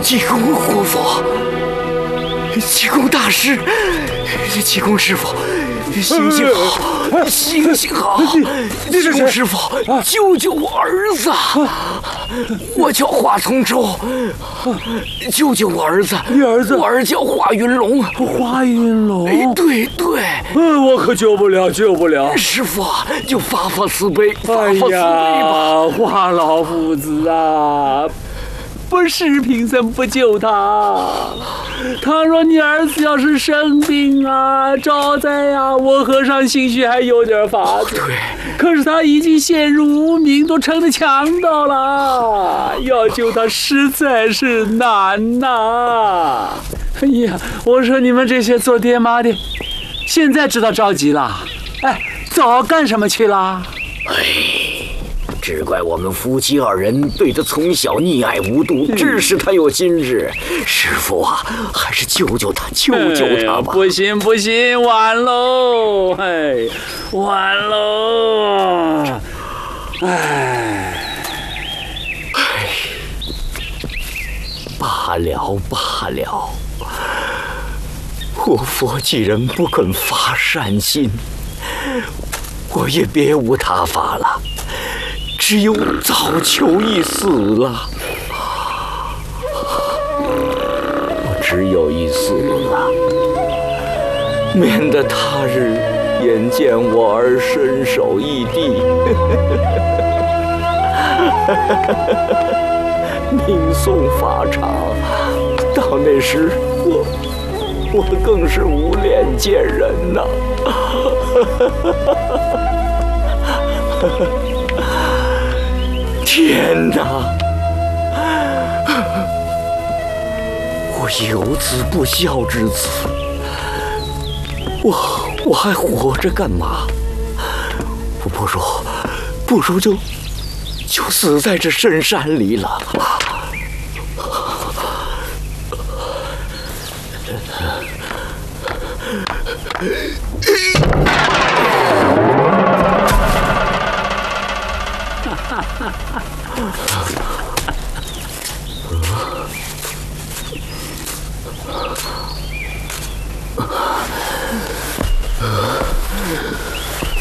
济公活佛，济公大师，济公师傅，行行好，行行好，济公师傅，救救我儿子！我叫华从周，救救我儿子！ 你儿子？ 我儿叫华云龙。 华云龙？ 哎，对对。 我可救不了，救不了。 师傅啊，就发慈悲，发慈悲吧。 哎呀，华老夫子啊！不是凭什么不救他？倘若你儿子要是生病啊、招灾啊，我和尚兴许还有点法子。 对， 可是他已经陷入无名，都成了强盗了，要救他实在是难呐！哎呀，我说你们这些做爹妈的，现在知道着急了，哎，早干什么去了？ 只怪我们夫妻二人对他从小溺爱无度，致使他有今日。师傅啊，还是救救他，救救他吧！ 不行不行，晚喽！哎，晚喽！ 罢了罢了，我佛既然不肯发善心，我也别无他法了。只有早求一死了，我只有一死了，免得他日眼见我儿身首异地，命送法场。到那时，我更是无脸见人呐。天哪！我有子不孝之子，我还活着干嘛？我不如就死在这深山里了。